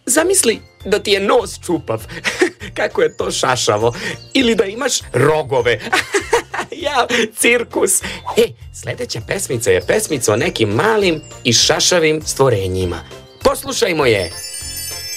Zamisli da ti je nos čupav. Kako je to šašavo. Ili da imaš rogove. Ja, cirkus. Sljedeća pesmica je pesmica o nekim malim i šašavim stvorenjima. Poslušajmo je.